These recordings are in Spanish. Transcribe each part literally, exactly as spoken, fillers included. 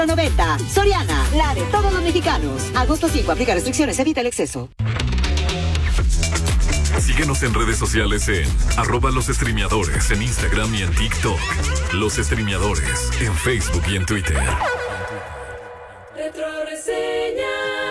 noventa. Soriana, la de todos los mexicanos. Agosto cinco, aplica restricciones, evita el exceso. Síguenos en redes sociales en arroba los streameadores en Instagram y en TikTok. Los streameadores en Facebook y en Twitter. Retroreseña.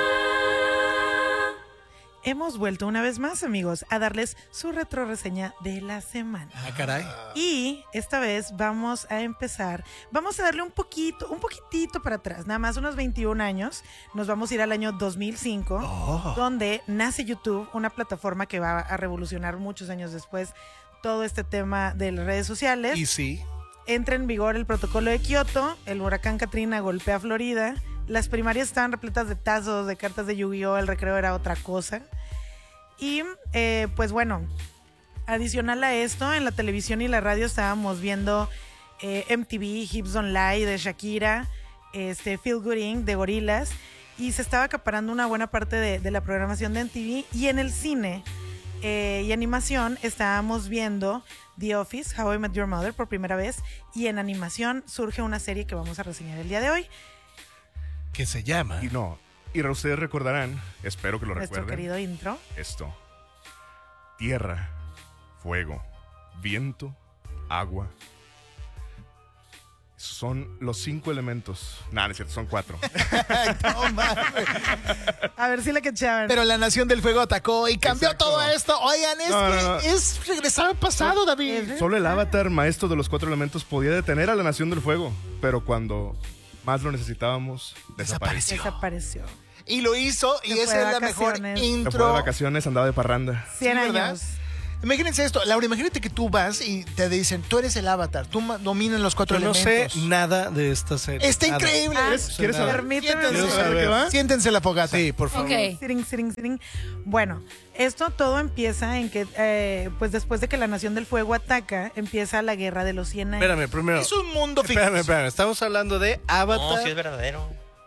Hemos vuelto una vez más, amigos, a darles su retroreseña de la semana. Ah, caray. Y esta vez vamos a empezar, vamos a darle un poquito, un poquitito para atrás, nada más unos veintiún años. Nos vamos a ir al año dos mil cinco, Oh. donde nace YouTube, una plataforma que va a revolucionar muchos años después todo este tema de las redes sociales. Y sí. Entra en vigor el protocolo de Kioto, el huracán Katrina golpea Florida, las primarias estaban repletas de tazos, de cartas de Yu-Gi-Oh, el recreo era otra cosa. Y eh, pues bueno, adicional a esto, en la televisión y la radio estábamos viendo eh, M T V, Hips Don't Lie de Shakira, este, Feel Good Incorporated de Gorillaz, y se estaba acaparando una buena parte de, de la programación de M T V. Y en el cine eh, y animación estábamos viendo The Office, How I Met Your Mother por primera vez, y en animación surge una serie que vamos a reseñar el día de hoy. Que se llama. Y no, y ustedes recordarán, espero que lo Nuestro recuerden. querido intro. Esto. Tierra, fuego, viento, agua. Son los cinco elementos. Nada, no es cierto, son cuatro. No mames. A ver si le cachaban. Pero la Nación del Fuego atacó y cambió Exacto. todo esto. Oigan, es No, que no, no. es regresar al pasado, David. Solo el avatar maestro de los cuatro elementos podía detener a la Nación del Fuego. Pero cuando más lo necesitábamos, desapareció. Desapareció. Y lo hizo y Se esa fue es de la mejor vacaciones. Se fue de intro. vacaciones, andaba de parranda. cien Sí, ¿verdad? años. Imagínense esto, Laura, imagínate que tú vas y te dicen, tú eres el avatar, tú ma- dominas los cuatro Yo no sé elementos. nada de esta serie. Está Nada. increíble. Ah, ¿Quieres- ¿Quieres saber? Permíteme. Siéntense, Quiero saber. ¿Qué va? siéntense la fogata. Sí, por favor. Ok. Siring, siring, siring. Bueno, esto todo empieza en que, eh, pues después de que la Nación del Fuego ataca, empieza la Guerra de los cien años. Espérame, primero. Es un mundo ficticio. Espérame, espérame. Estamos hablando de Avatar. No, si es verdadero.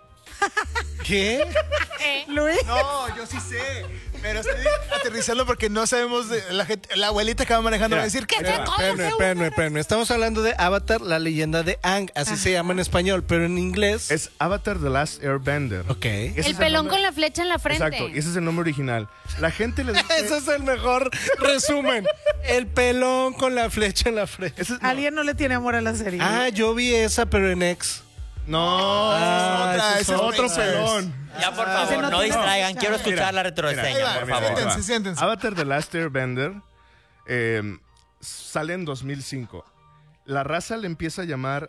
¿Qué? Luis, No, yo sí sé. Pero estoy aterrizando porque no sabemos. De, la, gente- la abuelita que va manejando va a decir, ¿qué te Espérame, espérame, espérame, espérame. Estamos hablando de Avatar, la leyenda de Aang. Así se llama en español, pero en inglés. Es Avatar The Last Airbender. Ok. Ese es El pelón nombre- con la flecha en la frente. Exacto, y ese es el nombre original. La gente le dice... Ese es el mejor resumen. El pelón con la flecha en la frente. ese es- no. alguien no le tiene amor a la serie. Ah, yo vi esa, pero en X. No, Ah, otra, ese ese es es otro otra. pelón. Ya, por Ah, ese favor, no no, tiene- distraigan. Quiero Mira, escuchar la Mira, retroreseña, mira, por mira, favor. mira, Siéntense, va. siéntense. Avatar The Last Airbender eh, sale en dos mil cinco. La raza le empieza a llamar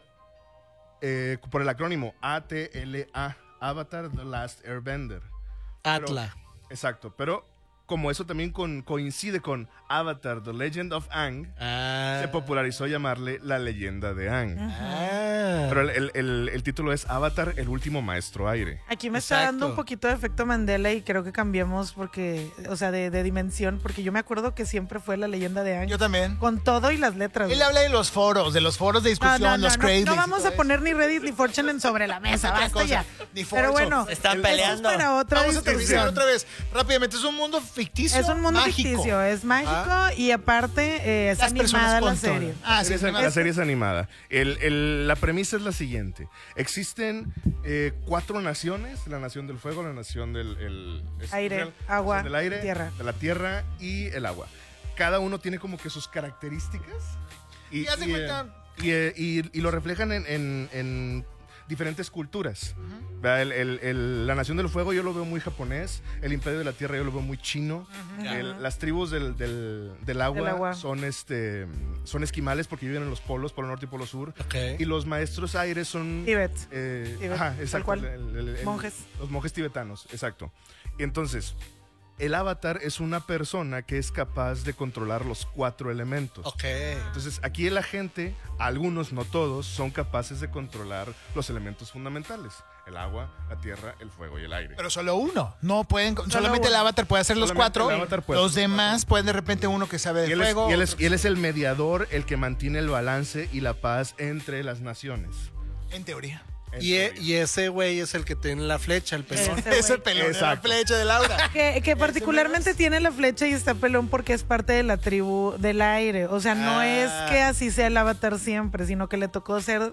eh, por el acrónimo A T L A, Avatar The Last Airbender. Pero- Atla. Exacto, pero como eso también con- coincide con Avatar The Legend of Aang, Ah. se popularizó llamarle la leyenda de Aang. Ah. Pero el, el- el- el título es Avatar, el último maestro aire. Aquí me está Exacto. dando un poquito de efecto Mandela y creo que cambiamos porque, o sea, de, de dimensión, porque yo me acuerdo que siempre fue la leyenda de Aang. Yo también. Con todo y las letras. Él güey. habla de los foros, de los foros de No, discusión, no, no, los no, crazies. no vamos y todo a poner ni Reddit ni Fortune en sobre la mesa, Otra basta cosa, ya. ni Pero Fortune. bueno, Están eso es peleando. para otra Vamos a aterrizar discusión. otra vez. Rápidamente, es un mundo ficticio. Es un mundo mágico. ficticio, es mágico y aparte eh, es Las personas animada la controlan. serie. Ah, La sí, serie, sí, es, la serie es animada. El- el- la premisa es la siguiente. Existen eh, cuatro naciones. La nación del fuego, la nación del el- es- Aire, real, agua, nación del aire, tierra. de la tierra y el agua. Cada uno tiene como que sus características. Y, Y haz de y, cuenta- eh, y, eh, y- y lo reflejan en, en- en diferentes culturas. ¿Verdad? El- el- el- la nación del fuego yo lo veo muy japonés. El imperio de la tierra yo lo veo muy chino. El- las tribus del, del- del agua, Del agua. son este son esquimales porque viven en los polos, polo norte y polo sur. Ok. Y los maestros aires son... Tíbet. eh, Tíbet, ajá, tal exacto. cual. el- el- el- Monjes. Los monjes tibetanos, exacto. Y entonces, el avatar es una persona que es capaz de controlar los cuatro elementos. Ok. Entonces, aquí la gente, algunos, no todos, son capaces de controlar los elementos fundamentales. El agua, la tierra, el fuego y el aire. Pero solo uno. No pueden, solamente el uno. avatar puede hacer los Solamente cuatro. el avatar puede Los hacer los demás cuatro. pueden de repente uno que sabe Y de él, es, fuego. y él es- otro y él es el mediador, el que mantiene el balance y la paz entre las naciones. que- En teoría. En Y, e- teoría. y ese güey es el que tiene la flecha, el pelón. Ese Ese güey. pelón, la Exacto. flecha de Laura. Que, que particularmente tiene la flecha y está pelón porque es parte de la tribu del aire. O sea, no Ah. es que así sea el avatar siempre, sino que le tocó ser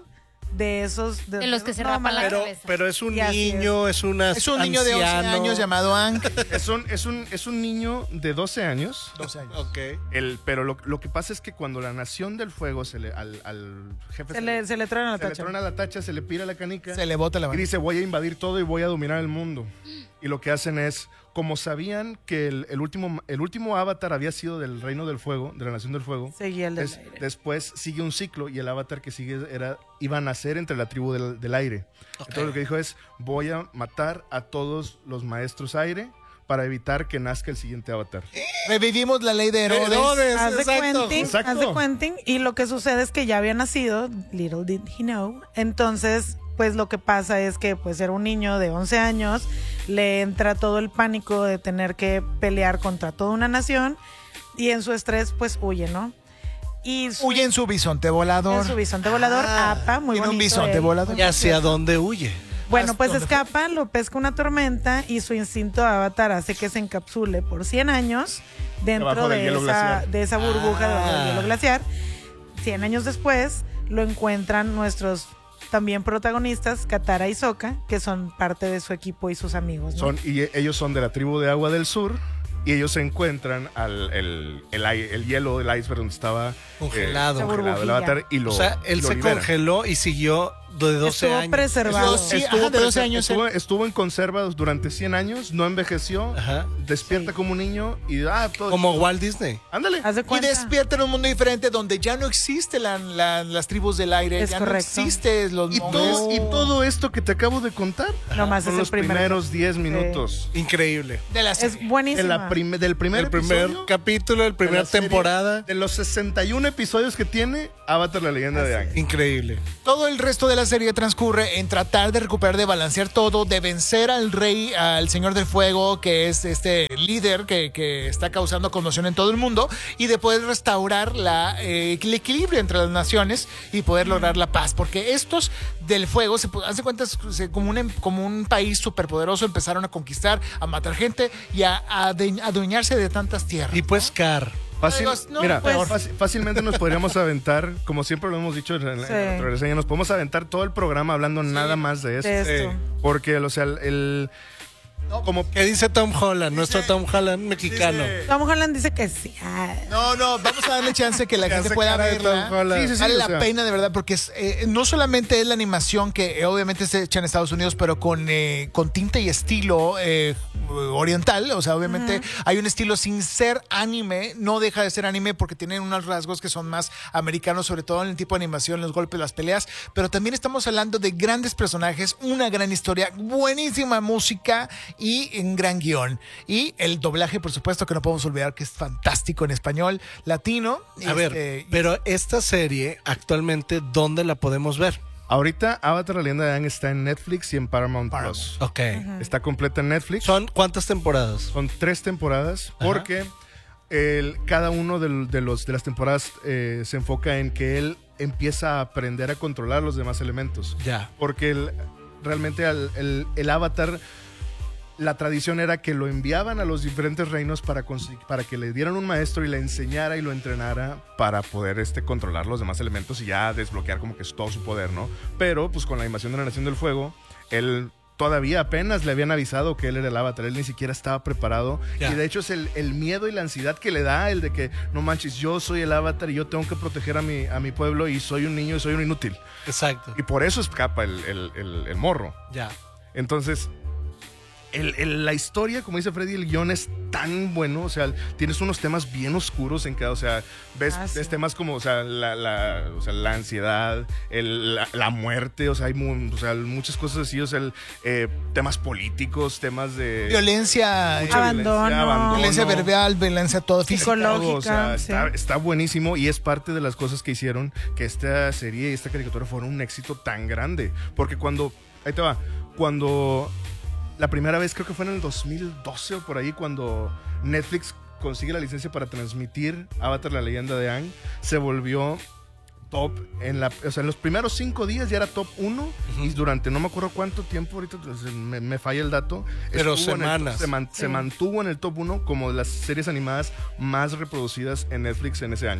de esos... De los que se no, rapan la mala- Pero, cabeza. pero es un Y así niño, es, una Es un niño de once años llamado Ang. Es un, es un, es un niño de doce años. doce años. Ok. El, pero lo, lo que pasa es que cuando la Nación del Fuego se le, al, al jefe Se le, se le truena la se le tacha. trona la tacha, se le pira la canica Se le bota la y mano. dice voy a invadir todo y voy a dominar el mundo. Y lo que hacen es, como sabían que el, el último, el último avatar había sido del Reino del Fuego, de la Nación del Fuego, Seguía el del es- aire. después sigue un ciclo y el avatar que sigue era iba a nacer entre la tribu del, del aire. Entonces lo que dijo es voy a matar a todos los maestros aire para evitar que nazca el siguiente avatar. Revivimos la ley de Herodes. Herodes. Haz de Exacto, Quentin, exacto. haz de Quentin, y lo que sucede es que ya había nacido, little did he know, entonces pues lo que pasa es que pues era un niño de once años, le entra todo el pánico de tener que pelear contra toda una nación y en su estrés pues huye, ¿no? Y su, Huye en su bisonte volador. en su bisonte volador, Ah, ¿apa? Muy tiene un bonito bisonte él. volador. ¿Y hacia dónde huye? Bueno, pues ¿Dónde escapa, lo pesca una tormenta y su instinto avatar hace que se encapsule por cien años dentro Debajo del de hielo esa, glaciar. de esa burbuja debajo del Ah. hielo glaciar. cien años después lo encuentran nuestros también protagonistas, Katara y Sokka, que son parte de su equipo y sus amigos, ¿no? Son, y e- ellos son de la tribu de Agua del Sur y ellos se encuentran al el, el, ai- el hielo del iceberg donde estaba eh, Congelado. Esa congelado el burbujilla. avatar y lo O sea, él lo se libera. congeló y siguió de doce Estuvo años. preservado. Sí, Estuvo, ajá, de doce prese- años, estuvo, estuvo en conserva durante cien años, no envejeció, Ajá. despierta como un niño y ah, todo. Como Walt Disney. Ándale. Haz de Y cuenta. despierta en un mundo diferente donde ya no existe la- la- las tribus del aire, Es ya correcto. no existe los Y todo, y todo esto que te acabo de contar Nomás son es el los primer- primeros diez minutos. Increíble. de la Es serie. buenísimo. En la prim- del primer El primer episodio, capítulo, el de primera la serie, temporada. de los sesenta y uno episodios que tiene Avatar la leyenda de Aang. Increíble. Todo el resto de la serie transcurre en tratar de recuperar, de balancear todo, de vencer al rey, al señor del fuego, que es este líder que, que está causando conmoción en todo el mundo, y de poder restaurar la, eh, el equilibrio entre las naciones y poder lograr la paz. Porque estos del fuego, se hace cuenta, se- como, un, em- como un país superpoderoso, empezaron a conquistar, a matar gente y a, a de- adueñarse de tantas tierras. Y pues Car. Fácil- Digo, no, mira, pues- fácil- fácilmente nos podríamos aventar, como siempre lo hemos dicho en, en Sí. nuestra reseña, nos podemos aventar todo el programa hablando nada más de esto. de esto. Sí. Porque, o sea, el, el- como ¿Qué dice Tom Holland? Nuestro Tom Holland mexicano. Tom Holland dice que sí. Ah, No, no, vamos a darle chance que la Que gente hace pueda cara de verla. Tom Holland. Sí, sí, sí, vale o la sea. pena de verdad porque es, eh, no solamente es la animación que eh, obviamente se echa en Estados Unidos, pero con, eh, con tinte y estilo eh, oriental. O sea, obviamente hay un estilo sin ser anime, no deja de ser anime porque tienen unos rasgos que son más americanos, sobre todo en el tipo de animación, los golpes, las peleas. Pero también estamos hablando de grandes personajes, una gran historia, buenísima música y un gran guión. Y el doblaje, por supuesto, que no podemos olvidar que es fantástico en español, latino. A ver, Este, pero esta serie, actualmente, ¿dónde la podemos ver? ahorita Avatar la leyenda de Aang está en Netflix y en Paramount, Paramount. Plus. Ok. Está completa en Netflix. ¿Son cuántas temporadas? Son tres temporadas porque el, cada uno del- de, los, de las temporadas eh, se enfoca en que él empieza a aprender a controlar los demás elementos. Ya. Porque el- realmente al- el, el avatar, la tradición era que lo enviaban a los diferentes reinos para, consi- para que le dieran un maestro y le enseñara y lo entrenara para poder este, controlar los demás elementos y ya desbloquear como que es todo su poder, ¿no? Pero pues con la invasión de la Nación del Fuego, él todavía apenas le habían avisado que él era el avatar, él ni siquiera estaba preparado. Ya. Y de hecho es el, el miedo y la ansiedad que le da, el de que no manches, yo soy el avatar y yo tengo que proteger a mi, a mi pueblo y soy un niño y soy un inútil. Exacto. Y por eso escapa el, el, el, el morro. Ya. Entonces, el- el- la historia, como dice Freddy, el guión es tan bueno, o sea, tienes unos temas bien oscuros en cada, o sea, ves, Ah, sí. ves temas como, o sea, la, la, o sea, la ansiedad, el- la, la muerte, o sea, hay mu- o sea, muchas cosas así, o sea, el, eh, temas políticos, temas de... violencia, mucha Abandono. violencia, abandono. violencia verbal, violencia todo físico. Psicológica. Todo, o sea, sí. está, está buenísimo y es parte de las cosas que hicieron que esta serie y esta caricatura fueron un éxito tan grande. Porque cuando, ahí te va, cuando la primera vez, creo que fue en el dos mil doce o por ahí, cuando Netflix consigue la licencia para transmitir Avatar la leyenda de Aang, se volvió top en la, o sea, en los primeros cinco días ya era top uno y durante no me acuerdo cuánto tiempo, ahorita pues, me, me falla el dato, Pero estuvo en el- semanas. se, man- se mantuvo en el top uno como de las series animadas más reproducidas en Netflix en ese año.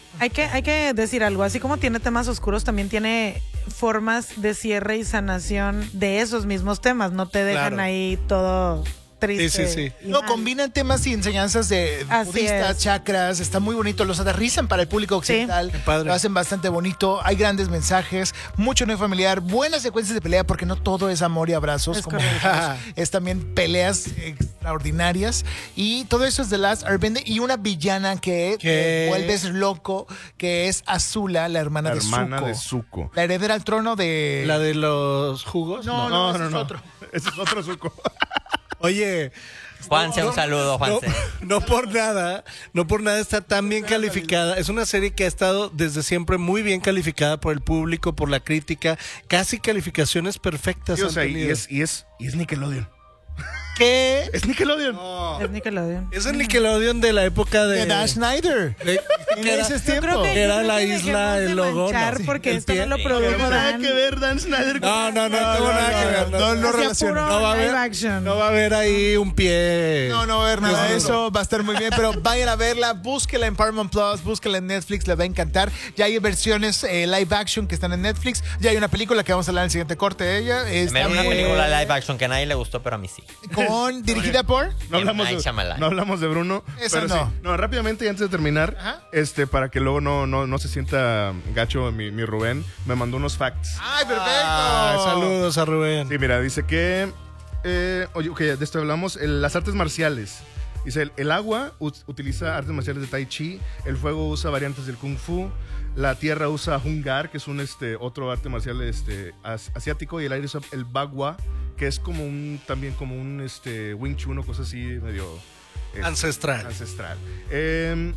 Hay que, hay que decir algo, así como tiene temas oscuros, también tiene formas de cierre y sanación de esos mismos temas, no te dejan Claro. ahí todo triste. Sí, sí, sí. y No, mal. combinan temas y enseñanzas de Así budistas, es. chakras, está muy bonito, los aterrizan para el público occidental, Qué padre. lo hacen bastante bonito, hay grandes mensajes, mucho no familiar, buenas secuencias de pelea porque no todo es amor y abrazos, Es como correcto. dijimos, es también peleas extraordinarias y todo eso es The Last Airbender y una villana que ¿Qué? te vuelves loco, que es Azula, la hermana, La de hermana Zuko. de Zuko. La heredera al trono de... ¿La de los jugos? No, No, ese no, es no. otro. Ese es otro Zuko. Oye, Juanse, un saludo, no, Juanse. no por nada, no por nada está tan bien calificada. Es una serie que ha estado desde siempre muy bien calificada por el público, por la crítica, casi calificaciones perfectas. Sí, o han sea, y tenido. es, y, es, y es Nickelodeon. ¿Qué? Es Nickelodeon. Es Nickelodeon. Es el Nickelodeon de la época de... De Dash Snyder. de- En que era- ese Yo tiempo. creo que, Que era yo creo la que isla, dejemos el de logo, manchar ¿no? porque El esto pie- no lo Sí, produjo Pero nada Dan. que ver Dan Snyder. con- No, no, no, no, No, tengo no, nada que no, ver. no, No, no Hacía relaciono. puro No va a haber- live action. no va a haber ahí un pie. No, no va a haber nada de Dios mío. eso, va a estar muy bien, pero vayan a verla, búsquela en Paramount Plus, búsquela en Netflix, les va a encantar. Ya hay versiones eh, live action que están en Netflix, ya hay una película que vamos a hablar en el siguiente corte de ella. Está, Me una eh, película live action que a nadie le gustó, pero a mí sí. con dirigida por... No hablamos, Night de, Shyamalan. no hablamos de Bruno. Esa pero no. sí. No, rápidamente y antes de terminar, Ajá. este, para que luego no, no, no se sienta gacho mi, mi Rubén, me mandó unos facts. ¡Ay, perfecto! Ah, saludos a Rubén. Sí, mira, dice que. Eh, oye, ok, de esto hablamos. el- las artes marciales. Dice: el, el agua ut- utiliza artes marciales de Tai Chi. El fuego usa variantes del Kung Fu. La tierra usa Hungar, que es un este, otro arte marcial este, as- asiático. Y el aire usa el Bagua, que es como un. También como un este, Wing Chun o cosas así medio. este, Ancestral. Ancestral. Eh,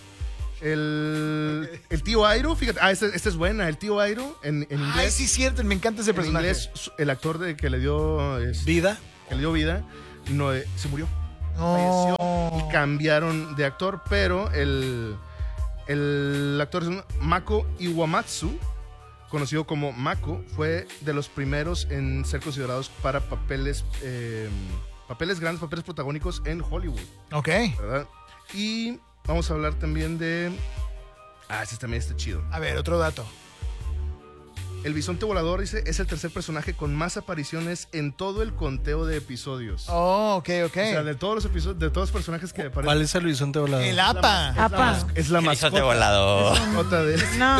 el, el tío Airo, fíjate. Ah, esta, esta es buena. El tío Airo en, en inglés. Ay, sí, cierto, me encanta ese En personaje. inglés, su- el actor de, que le dio este, Vida. que le dio vida no, eh, se murió, No. falleció y cambiaron de actor, pero el, el actor es un Mako Iwamatsu, conocido como Mako, fue de los primeros en ser considerados para papeles eh, papeles grandes, papeles protagónicos en Hollywood, Ok. ¿verdad? Y vamos a hablar también de... Ah, ese también está chido. A ver, otro dato. El bisonte volador, dice, es el tercer personaje con más apariciones en todo el conteo de episodios. Oh, ok, ok. O sea, de todos los episodios, de todos los personajes que aparecen. ¿Cuál es el bisonte volador? El APA. Apa. Es la El mascota. bisonte volador. La mascota de... No.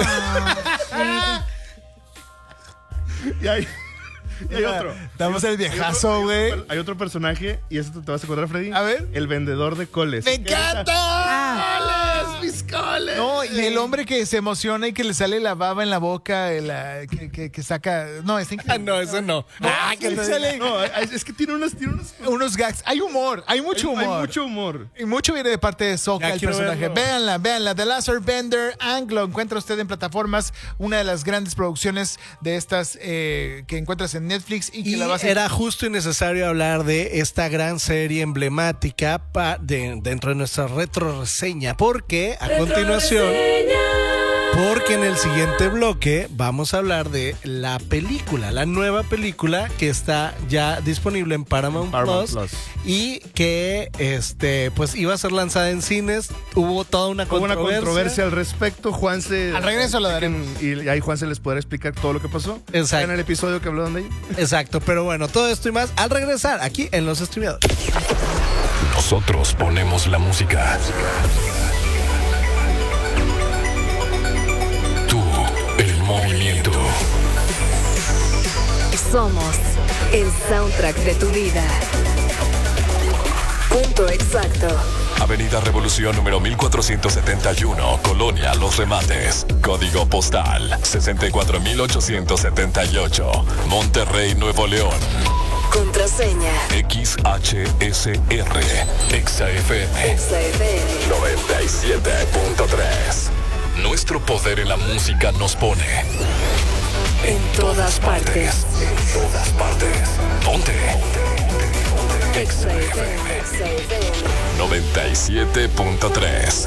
Y hay, y hay otro. Damos el Hay otro- viejazo, hay güey. otro- Hay otro personaje, y eso te vas a acordar, Freddy. A ver. El vendedor de coles. ¡Me encanta! ¡Coles! ¡Mis coles! No, y el hombre que se emociona y que le sale la baba en la boca, el, ah, que, que- que saca... No, está Ah, increíble. no, ese no. Ah, que le sale No, es es que tiene unos... Tiene unos unos gags. Hay humor, hay mucho hay, humor. hay mucho humor. Y mucho viene de parte de Sokka, Ya el quiero personaje. verlo. Véanla, véanla. The Last Airbender, Anglo. Encuentra usted en plataformas una de las grandes producciones de estas eh, que encuentras en Netflix y que Y la vas a... era justo y necesario hablar de esta gran serie emblemática pa- de- dentro de nuestra retro reseña, porque a continuación, porque en el siguiente bloque vamos a hablar de la película, la nueva película que está ya disponible en Paramount, Paramount Plus, Plus. y que este pues iba a ser lanzada en cines. Hubo toda una Hubo una controversia. controversia al respecto. Juan se... Al regreso la daremos. Y ahí Juan se les podrá explicar todo lo que pasó. Exacto. En el episodio que hablaron de ahí. Exacto, pero bueno, todo esto y más al regresar aquí en Los Streamadores. Nosotros ponemos la música. Tú, el movimiento. Somos el soundtrack de tu vida. Punto exacto. Avenida Revolución número mil cuatrocientos setenta y uno, Colonia Los Remates. Código postal sesenta y cuatro mil ochocientos setenta y ocho, Monterrey, Nuevo León. Contraseña. X H S R, Exa F M Exa F M. noventa y siete punto tres. Nuestro poder en la música nos pone En todas partes. En todas partes. Ponte. Exa F M. Exa F M. noventa y siete punto tres.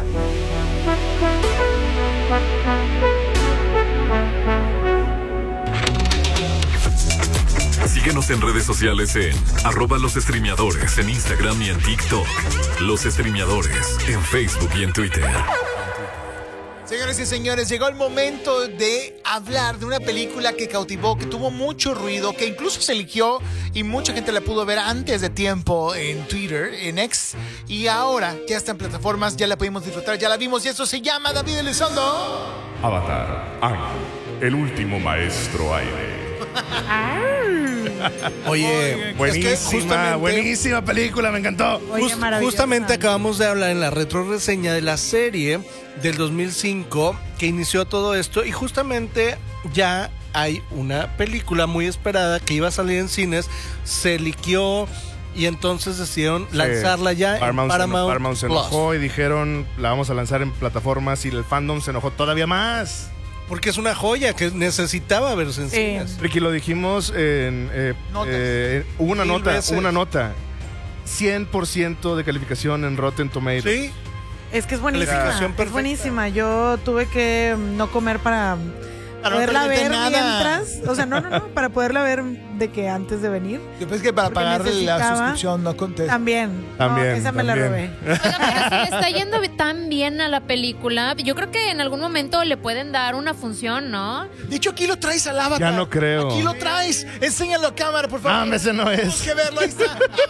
Síguenos en redes sociales en arroba los streameadores en Instagram y en TikTok. Los streameadores en Facebook y en Twitter. Señores y señores, llegó el momento de hablar de una película que cautivó, que tuvo mucho ruido, que incluso se eligió y mucha gente la pudo ver antes de tiempo en Twitter, en X, y ahora ya está en plataformas, ya la pudimos disfrutar, ya la vimos y eso se llama David Elizondo. Avatar, Aang, el último maestro aire. Oye, Buenísima, es que justamente- buenísima película, me encantó. Oye, Just- maravillosa. justamente acabamos de hablar en la retro reseña de la serie del dos mil cinco que inició todo esto y justamente ya hay una película muy esperada que iba a salir en cines, se liqueó y entonces decidieron lanzarla ya Paramount, en se eno- Paramount, Paramount se Plus. enojó y dijeron, la vamos a lanzar en plataformas y el fandom se enojó todavía más. Porque es una joya que necesitaba verse en Sí. cines. Ricky, lo dijimos en... eh, Notas. eh, hubo una Mil nota, veces. hubo una nota. cien por ciento de calificación en Rotten Tomatoes. Sí, Es que es buenísima. Calificación Es perfecta. buenísima. Yo tuve que mm, no comer para Para no poderla perderte ver nada. mientras. O sea, no, no, no. Para poderla ver de que antes de venir. Yo pensé que para Porque pagar la necesitaba- suscripción no conté. También. También, No, esa me la también. robé. Oiga, pero si le está yendo tan bien a la película, yo creo que en algún momento le pueden dar una función, ¿no? De hecho, aquí lo traes al Avatar. Ya no creo. Aquí lo traes. Enséñalo a cámara, por favor. No, hombre, ese no es. Tenemos que verlo, ahí está.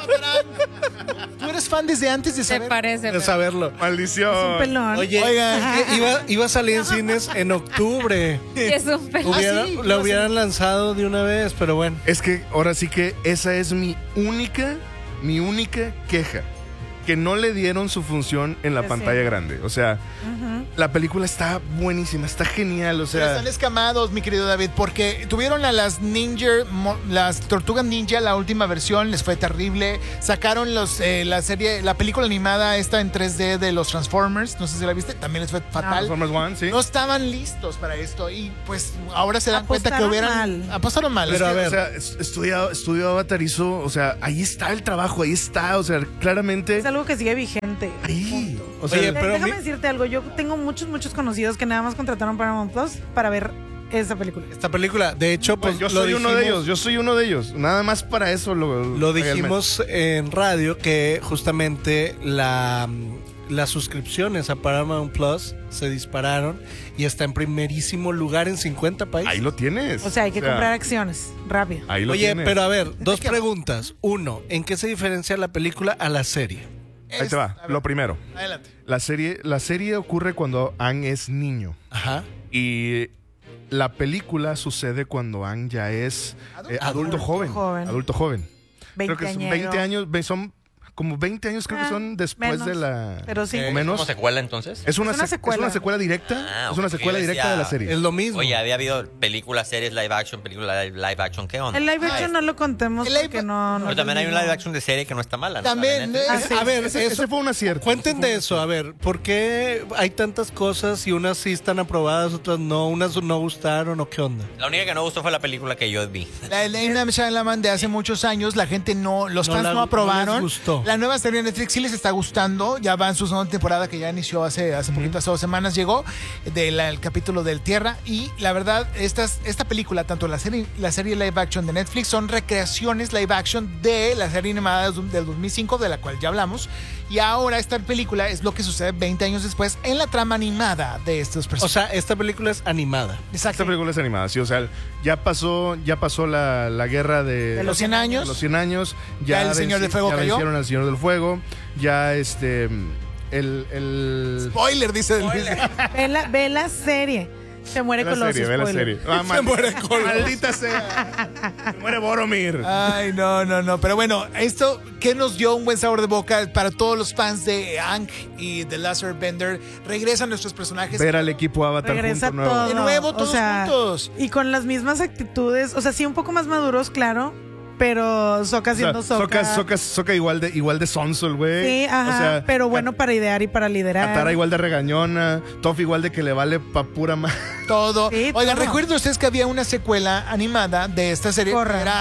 Avatar. ¿Tú eres fan desde antes de ¿Te saber? parece? de saberlo. Maldición. Es un pelón. Oye, Oigan. es que iba, iba a salir en cines en octubre. Es un pelón. Hubiera- sí, la iba a hubieran lanzado de una vez, pero bueno. Es que ahora sí que esa es mi única, mi única queja. Que no le dieron su función en la Sí. pantalla grande. O sea, la película está buenísima, está genial. O Pero sea, están escamados, mi querido David, porque tuvieron a las Ninja, mo- las Tortugas Ninja, la última versión, les fue terrible. Sacaron los, eh, la serie, la película animada esta en tres D de los Transformers, no sé si la viste, también les fue fatal. Transformers One, sí. No estaban listos para esto y pues ahora se dan cuenta que Apostaron hubieran mal. apostaron mal. Pero Es a que- ver. O sea, es- estudia, estudio Avatar hizo, o sea, ahí está el trabajo, ahí está, o sea, claramente. Es algo que sigue vigente. Ahí. O sea, Oye, Eh, pero Déjame mi- decirte algo. Yo tengo muchos, muchos conocidos que nada más contrataron Paramount Plus para ver esa película. Esta película, de hecho, pues, pues yo lo soy uno de dijimos- ellos, yo soy uno de ellos. Nada más para eso lo, Lo dijimos en radio que justamente la, las suscripciones a Paramount Plus se dispararon y está en primerísimo lugar en cincuenta países. Ahí lo tienes. O sea, hay que comprar acciones rápido. Ahí lo Oye, tienes. pero a ver, dos preguntas. Uno, ¿en qué se diferencia la película a la serie? Ahí te va. a ver, Lo primero. Adelante. La serie, la serie ocurre cuando Aang es niño. Ajá. Y la película sucede cuando Aang ya es eh, adulto, Adulto joven, joven. Adulto joven. Creo que son Veinteañero. veinte años, ve- son como veinte años creo que Ah, son después menos. de la... Pero sí. o ¿Es menos. como secuela entonces? Es una, Es una sec- secuela. es una secuela directa. Ah, es una ok, secuela yo directa decía- de la serie. Es lo mismo. Oye, había habido películas, series, live action, películas live live action. ¿Qué onda? El live action no lo contemos El live- porque no, no. Pero también hay un no. live action de serie que no está mala, ¿no? También, La de Netflix. eh, Ah, sí. A ver, ese, eso- ese fue un acierto. Cuenten de eso, a ver, ¿por qué hay tantas cosas y unas sí están aprobadas, otras no? ¿Unas no gustaron o qué onda? La única que no gustó fue la película que yo vi. La de Lena Shyamalan de hace muchos años, la gente no, los No fans la- no no aprobaron. les gustó. La nueva serie de Netflix sí les está gustando, ya va en su segunda temporada que ya inició hace, hace poquito, hace dos semanas llegó, del capítulo del Tierra y la verdad, estas, esta película, tanto la serie, la serie live action de Netflix, son recreaciones live action de la serie animada del dos mil cinco, de la cual ya hablamos, y ahora esta película es lo que sucede veinte años después en la trama animada de estos O personajes. sea, esta película es animada. Esta Exacto. película es animada, sí, o sea, ya pasó, ya pasó la, la guerra de, De los cien años. de los cien años, Ya ya, el Señor del Fuego ya cayó. vencieron al Señor del Fuego, ya este el, el Spoiler, dice Luis. Ve la, ve la serie. Se muere ve con la los serie, ve la spoilers. serie. Ah, Se mal- muere con los- maldita sea. Se muere Boromir. Ay, no, no, no. Pero bueno, esto que nos dio un buen sabor de boca para todos los fans de Aang y The Last Airbender. Regresan nuestros personajes. Ver al equipo Avatar Regresa junto nuevo. todo. De nuevo, O todos sea, juntos. Y con las mismas actitudes. O sea, sí, un poco más maduros, claro. Pero Sokka O sea, siendo Sokka. Sokka, Sokka, Sokka igual de igual de sonso el güey. Sí, ajá. O sea, pero bueno para idear y para liderar. Katara igual de regañona, Toph igual de que le vale pa' pura ma... Todo. Sí, Oigan, todo. recuerden ustedes que había una secuela animada de esta serie. Korra. Que era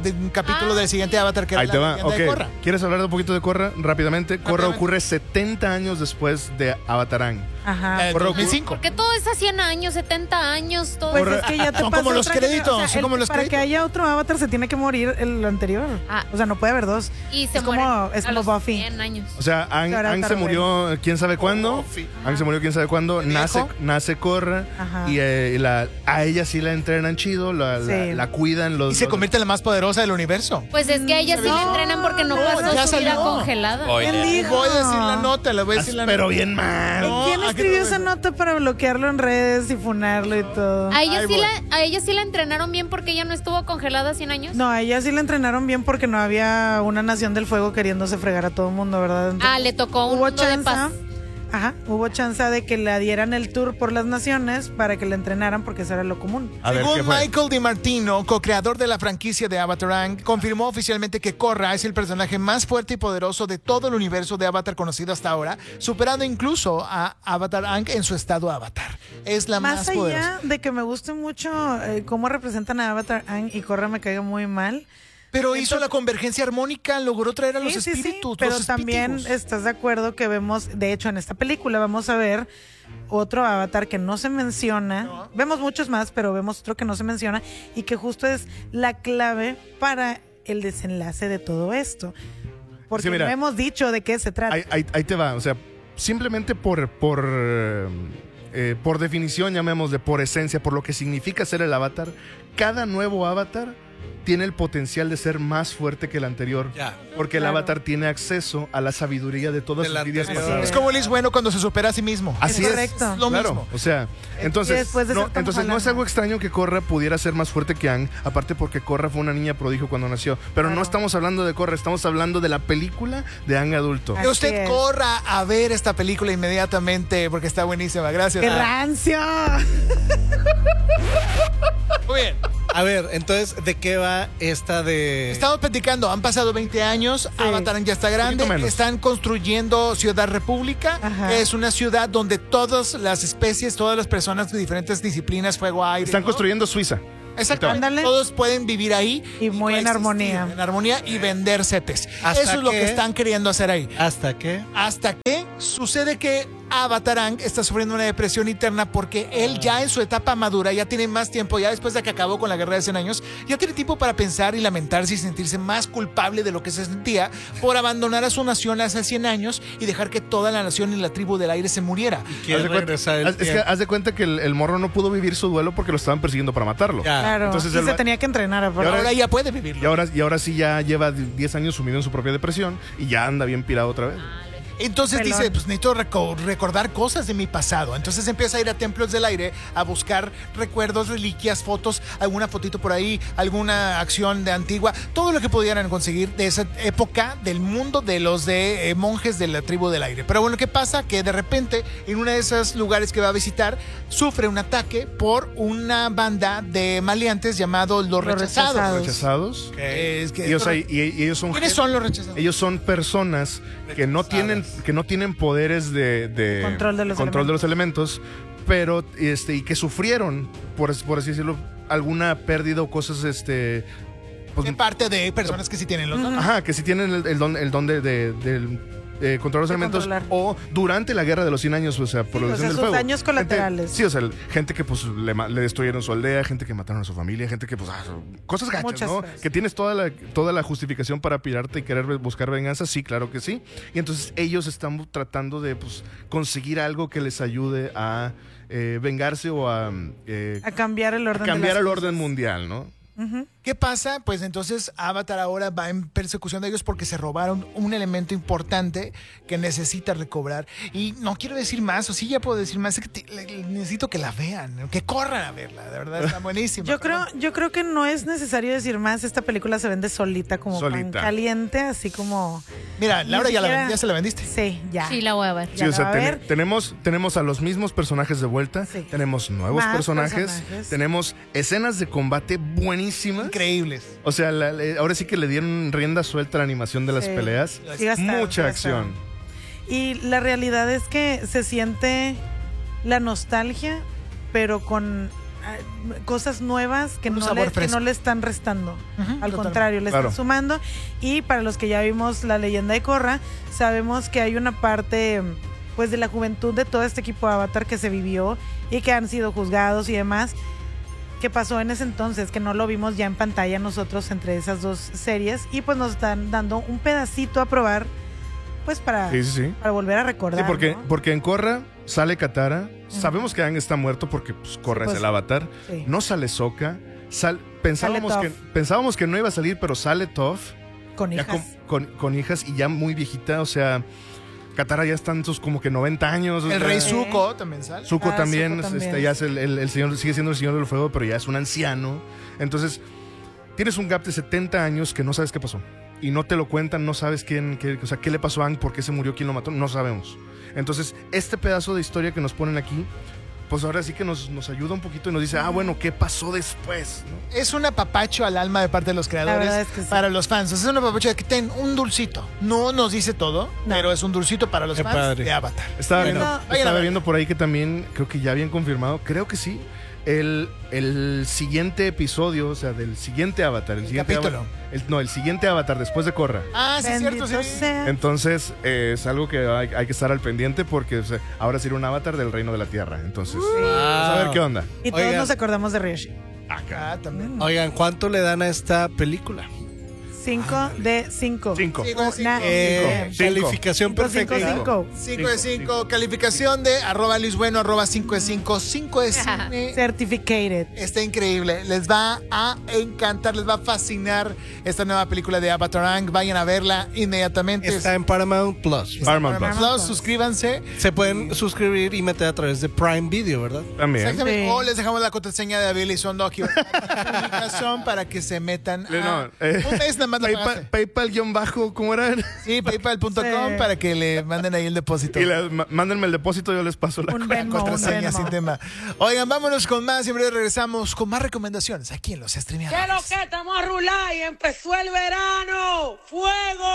de un capítulo del siguiente Avatar que era Ahí la te va, leyenda ok. de Korra. ¿Quieres hablar un poquito de Korra? Rápidamente. Korra Rápidamente. ocurre setenta años después de Avatar Aang. Ajá. Eh, Korra dos mil cinco. Porque todo es a cien años, setenta años, todo. Pues es que ya te Son pasa como los otra que- créditos, o sea, son el- como los para créditos. que haya otro Avatar se tiene que morir el anterior. Ah. O sea, no puede haber dos. Y se es como, mueren es a como los Buffy. cien años. O sea, Aang, Ahora Aang se tarde. murió quién sabe cuándo. Aang se murió quién sabe cuándo. Nace, viejo. nace Korra. Ajá. Y eh, la, a ella sí la entrenan chido, la, la- Sí. la cuidan. Los, Y se los- convierte en la más poderosa del universo. Pues es que a ella sí la entrenan porque no, no, pasó ya su vida salió. congelada. Oye, ¿Quién Y dijo? voy a decir la nota, le voy a decir la Pero nota. bien mal. ¿Y No, quién aquí escribió no esa me- nota para bloquearlo en redes y funarlo y todo? A ella, Ahí sí voy. la, a ella sí la entrenaron bien porque ella no estuvo congelada cien años. No, a ella sí la entrenaron bien porque no había una nación del fuego queriéndose fregar a todo el mundo, ¿verdad? Entonces, Ah, le tocó un hubo mundo de chance, paz. ajá, hubo chance de que le dieran el tour por las naciones para que la entrenaran porque eso era lo común. A ver, ¿qué Según fue? Michael DiMartino, co-creador de la franquicia de Avatar Aang, confirmó oficialmente que Korra es el personaje más fuerte y poderoso de todo el universo de Avatar conocido hasta ahora, superando incluso a Avatar Aang en su estado Avatar. Es la más, Más allá poderosa. de que me guste mucho eh, cómo representan a Avatar Aang y Korra me caiga muy mal. Pero hizo la convergencia armónica, logró traer a los Sí, sí, sí, espíritus. pero los también espíritus. estás de acuerdo que vemos, de hecho en esta película vamos a ver otro Avatar que no se menciona. No. Vemos muchos más, pero vemos otro que no se menciona y que justo es la clave para el desenlace de todo esto. Porque Sí, mira. no hemos dicho de qué se trata. Ahí, ahí- ahí te va, o sea, simplemente por, por, eh, eh, por definición, llamémosle, por esencia, por lo que significa ser el avatar, cada nuevo avatar tiene el potencial de ser más fuerte que el anterior. Ya. Porque el Claro. avatar tiene acceso a la sabiduría de todas Del sus vidas anterior. pasadas. Es como Liz Bueno cuando se supera a sí mismo. Así Es es. correcto. Es lo Claro, mismo. o sea, entonces, después de no, ser Tom entonces no es Holland, algo ¿no? extraño que Korra pudiera ser más fuerte que Aang, aparte porque Korra fue una niña prodigio cuando nació. Pero no Claro. estamos hablando de Korra, estamos hablando de la película de Aang adulto. Así Que usted es. corra a ver esta película inmediatamente porque está buenísima. Gracias. ¡Qué rancio! Muy bien. A ver, entonces, ¿de qué va esta de...? Estamos platicando, han pasado veinte años, Avatar ya está grande, Poquito menos. están construyendo Ciudad República, Ajá. es una ciudad donde todas las especies, todas las personas de diferentes disciplinas, fuego, aire. Están ¿no? construyendo Suiza. Exactamente. Ándale. Todos pueden vivir ahí. Y muy en coexistir armonía. En armonía y vender setes. ¿Hasta Eso es lo qué? que están queriendo hacer ahí. ¿Hasta qué? Hasta que sucede que Avatar Aang está sufriendo una depresión interna porque él ya en su etapa madura, ya tiene más tiempo, ya después de que acabó con la guerra de cien años, ya tiene tiempo para pensar y lamentarse y sentirse más culpable de lo que se sentía por abandonar a su nación hace cien años y dejar que toda la nación y la tribu del aire se muriera. Quiere Haz de cuenta- regresar el haz- es que tiempo. haz de cuenta que el, el morro no pudo vivir su duelo porque lo estaban persiguiendo para matarlo. Ya. Claro, Entonces y él se va- tenía que entrenar Pero aparte. ahora ya puede vivirlo. Y ahora, y ahora sí ya lleva diez años sumido en su propia depresión y ya anda bien pirado otra vez. Entonces Pelón. dice, pues necesito reco- recordar cosas de mi pasado. Entonces empieza a ir a templos del aire a buscar recuerdos, reliquias, fotos, alguna fotito por ahí, alguna acción de antigua, todo lo que pudieran conseguir de esa época del mundo de los de eh, monjes de la tribu del aire. Pero bueno, ¿qué pasa? Que de repente en uno de esos lugares que va a visitar sufre un ataque por una banda de maleantes llamados los, Los rechazados. Rechazados. Rechazados. Eh, es que- Y, o sea, y- y ellos son ¿Quiénes gen- son los rechazados? Ellos son personas que no tienen que no tienen poderes de, de Control de los control de los elementos, pero este y que sufrieron por, por así decirlo alguna pérdida o cosas este pues, de parte de personas que sí tienen los dones. ajá, que si tienen el, el don el don de, de- del eh, control de los De elementos controlar. o durante la guerra de los cien años, o sea, por Sí, la o del sea, sus fuego. daños colaterales. Gente- sí, o sea, el- gente que pues le, ma- le destruyeron su aldea, gente que mataron a su familia, gente que pues ah, cosas gachas, Muchas ¿no? cosas. Que tienes toda la toda la justificación para pirarte y querer buscar venganza, sí, claro que sí. Y entonces ellos están tratando de pues conseguir algo que les ayude a eh, vengarse o a, eh, A cambiar el a orden. de cambiar las el cosas. orden mundial, ¿no? ¿Qué pasa? Pues entonces Avatar ahora va en persecución de ellos porque se robaron un elemento importante que necesita recobrar. Y no quiero decir más, o sí ya puedo decir más, es que te- le- le- necesito que la vean, ¿no? Que corran a verla, de verdad está buenísima. Yo creo, yo creo que no es necesario decir más. Esta película se vende solita, como pan Solita. caliente, así como. Mira, Ni Laura ya, la, siquiera- ya se la vendiste. Sí, ya. Sí, la voy a ver. Ya Sí, o la sea, va a ten- ver. tenemos, tenemos a los mismos personajes de vuelta, Sí. tenemos nuevos Más personajes, personajes. tenemos escenas de combate buenísimas. Increíbles. O sea, la- le- ahora sí que le dieron rienda suelta a la animación de las Sí. peleas. Sí gastaron, Mucha sí acción. gastaron. Y la realidad es que se siente la nostalgia, pero con uh, cosas nuevas que Un no, sabor le, que fresco. no le están restando. Ujú, Al totalmente. contrario, le Claro. están sumando. Y para los que ya vimos La Leyenda de Korra, sabemos que hay una parte pues de la juventud de todo este equipo de Avatar que se vivió y que han sido juzgados y demás. Que pasó en ese entonces, que no lo vimos ya en pantalla nosotros entre esas dos series. Y pues nos están dando un pedacito a probar, pues para, Sí, sí, sí. para volver a recordar. Sí, porque, ¿no? porque en Korra sale Katara. Sabemos que Aang está muerto porque pues, Korra Sí, pues, es el avatar. sí. No sale Sokka. Sal, pensábamos, Sale que, Toph. pensábamos que no iba a salir, pero sale Toph. Con Ya hijas. con, con- con hijas y ya muy viejita. O sea, Katara ya está en sus como que noventa años. o El sea, rey Zuko también sale. Zuko Ah, también, Zuko también. Este, ya es el, el- el señor, sigue siendo el señor del fuego, pero ya es un anciano. Entonces, tienes un gap de setenta años que no sabes qué pasó. Y no te lo cuentan, no sabes quién, qué, o sea, qué le pasó a Aang, por qué se murió, quién lo mató, no sabemos. Entonces, este pedazo de historia que nos ponen aquí, pues ahora sí que nos, nos ayuda un poquito y nos dice, ah, bueno, ¿qué pasó después? ¿no? Es un apapacho al alma de parte de los verdad creadores es que sí. para los fans. Es un apapacho de que ten un dulcito. No nos dice todo, No. pero es un dulcito para los Qué fans padre. de Avatar. Estaba, Bueno, viendo, vayan a estaba ver. viendo por ahí que también, creo que ya habían confirmado, creo que sí, el, el siguiente episodio, o sea, del siguiente Avatar, el, El siguiente capítulo. Avatar, el- no, el siguiente Avatar después de Korra. Ah, sí, es Bendito cierto, sí. sea. Entonces, eh, es algo que hay, hay que estar al pendiente porque o sea, ahora será un avatar del reino de la tierra. Entonces, vamos a ver qué onda. Y todos Oigan. nos acordamos de Ryoshi. Acá también. Oigan, ¿cuánto le dan a esta película? cinco de cinco. Cinco. Cinco de cinco. Una- Eh, Cinco. calificación Cinco, cinco, perfecta. cinco. cinco de cinco. Calificación de arroba Luis Bueno, arroba cinco de cinco. cinco de cine. Certificated. Está increíble. Les va a encantar, les va a fascinar esta nueva película de Avatar Aang. Vayan a verla inmediatamente. Está en Paramount Plus. Paramount Paramount Plus. Plus, suscríbanse. Se pueden suscribir y meter a través de Prime Video, ¿verdad? También. Exactamente. Sí. O les dejamos la contraseña de Abel y Sondo aquí en la publicación para que se metan. Eh, A... no, eh, Un mes nada más la PayPal, pagaste. PayPal guión bajo, ¿cómo era? Sí, paypal punto com Sí. para que le manden ahí el depósito. Y la- ma- mándenme el depósito, yo les paso la Un cuenta. Venmo, un Contraseña Venmo. sin tema. Oigan, vámonos con más y en breve regresamos con más recomendaciones aquí en Los Streameadores. ¿Qué lo que estamos a rular y empezó el verano? ¡Fuego!